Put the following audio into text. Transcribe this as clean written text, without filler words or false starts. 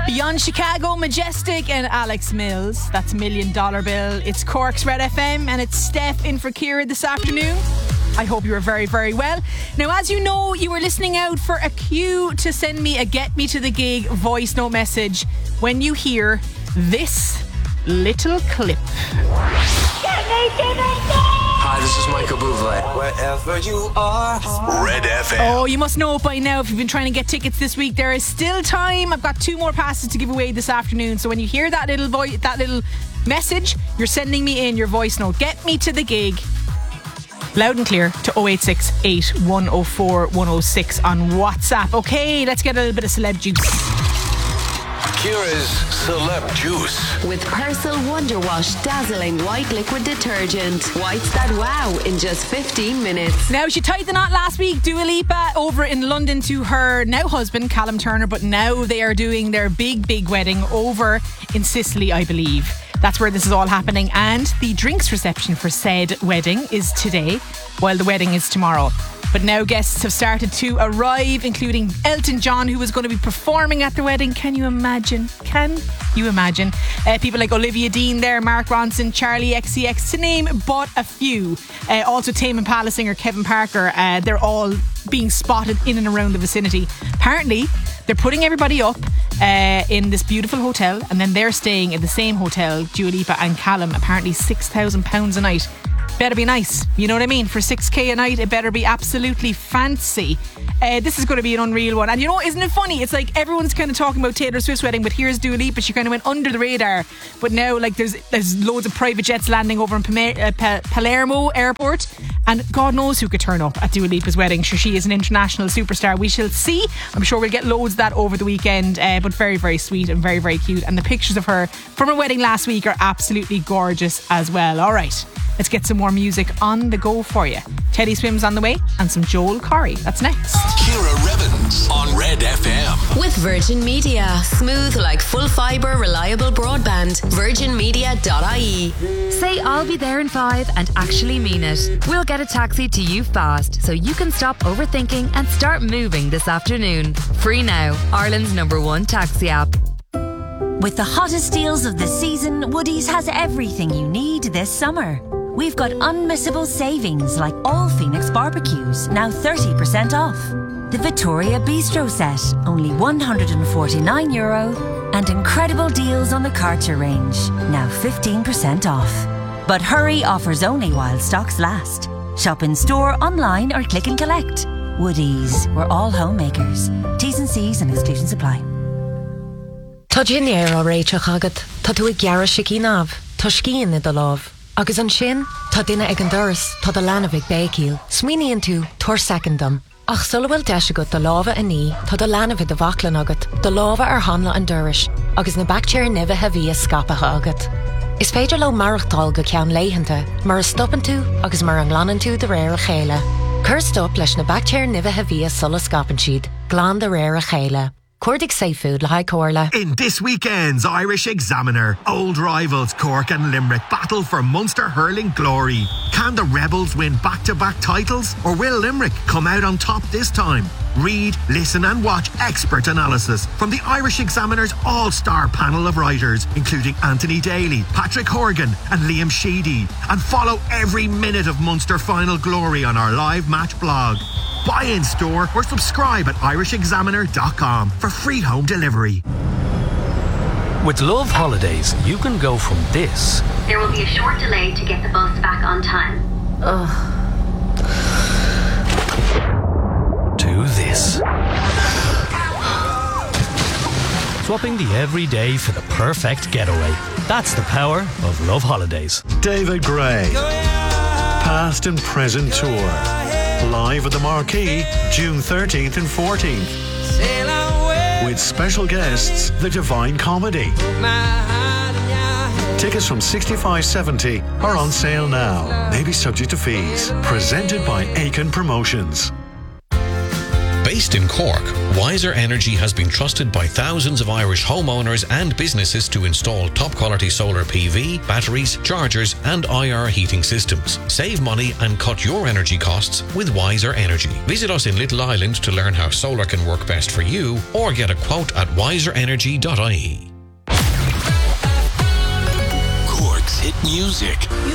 Beyond Chicago, Majestic and Alex Mills. That's $1 Million Bill. It's Cork's Red FM and it's Steph in for Ciara this afternoon. I hope you are very, very well. Now, as you know, you were listening out for a cue to send me a Get Me to the Gig voice note message when you hear this little clip. Get me to the gig! Hi, this is Michael Bublé. Wherever you are. Red FM. Oh, you must know it by now if you've been trying to get tickets this week. There is still time. I've got 2 more passes to give away this afternoon. So when you hear that little message, you're sending me in your voice note. Get me to the gig. Loud and clear to 0868 104 106 on WhatsApp. Okay, let's get a little bit of celeb juice. Ciara's Celeb Juice. With Persil Wonder Wash Dazzling White Liquid Detergent. Whites that wow in just 15 minutes. Now, she tied the knot last week, Dua Lipa, over in London to her now husband, Callum Turner, but now they are doing their big wedding over in Sicily, I believe. That's where this is all happening, and the drinks reception for said wedding is today, while the wedding is tomorrow. But now guests have started to arrive, including Elton John, who is going to be performing at the wedding. Can you imagine? People like Olivia Dean there, Mark Ronson, Charlie XCX, to name but a few. Also Tame Impala singer Kevin Parker. They're all being spotted in and around the vicinity. Apparently, they're putting everybody up in this beautiful hotel, and then they're staying in the same hotel, Dua Lipa and Callum. Apparently £6,000 a night. Better be nice, you know what I mean? For 6k a night, it better be absolutely fancy. This is going to be an unreal one. And you know, isn't it funny? It's like everyone's kind of talking about Taylor Swift's wedding, but here's Dua Lipa. She kind of went under the radar. But now, like, there's loads of private jets landing over in Palermo Airport, and God knows who could turn up at Dua Lipa's wedding. Sure, she is an international superstar. We shall see. I'm sure we'll get loads of that over the weekend. But very, very sweet and very, very cute. And the pictures of her from her wedding last week are absolutely gorgeous as well. All right. Let's get some more music on the go for you. Teddy Swims on the way and some Joel Corey. That's next. Ciara Revens on Red FM. With Virgin Media. Smooth like full fibre, reliable broadband. virginmedia.ie. Say I'll be there in 5 and actually mean it. We'll get a taxi to you fast so you can stop overthinking and start moving this afternoon. Free now. Ireland's #1 taxi app. With the hottest deals of the season, Woodies has everything you need this summer. We've got unmissable savings like all Phoenix barbecues, now 30% off. The Victoria Bistro set, only €149. And incredible deals on the Karcher range, now 15% off. But hurry, offers only while stocks last. Shop in store, online or click and collect. Woodies, we're all homemakers. T's and C's and exclusions apply. Tá Ginny ar réiteach agad, tá tú ag gearra sicí náb, tá scían i do láb. Agus an sin, tá duine ag an doras, tá do lánamh ag bécíl. Smíníonn tú, tuair secondam. Ach sulabhfuil deis agat do lábha a ní, tá do lánamh do bhaclan agat, do lábha ar hanla an doras, agus na bactéir nimhe a bhí a scapacha agat. Is féidir le marachtáil go ceann léithanta, mar a stoppan tú agus mar an ghlanan tú de réir a chéile. Cur stop leis na bactéir nimhe a bhí a sulla scapan siad, glán de réir a chéile. Cordic Seafood, Lahai Corla. In this weekend's Irish Examiner, old rivals Cork and Limerick battle for Munster hurling glory. Can the Rebels win back-to-back titles, or will Limerick come out on top this time? Read, listen and watch expert analysis from the Irish Examiner's all-star panel of writers, including Anthony Daly, Patrick Horgan and Liam Sheedy. And follow every minute of Munster final glory on our live match blog. Buy in store or subscribe at irishexaminer.com for free home delivery. With Love Holidays, you can go from this. There will be a short delay to get the bus back on time. To this. Swapping the everyday for the perfect getaway. That's the power of Love Holidays. David Gray. Past and Present Tour. Live at the Marquee, June 13th and 14th. With special guests, The Divine Comedy. Tickets from $65.70 are on sale now. Maybe subject to fees. Presented by Aiken Promotions. Based in Cork, Wiser Energy has been trusted by thousands of Irish homeowners and businesses to install top-quality solar PV, batteries, chargers and IR heating systems. Save money and cut your energy costs with Wiser Energy. Visit us in Little Island to learn how solar can work best for you, or get a quote at wiserenergy.ie. Cork's hit music.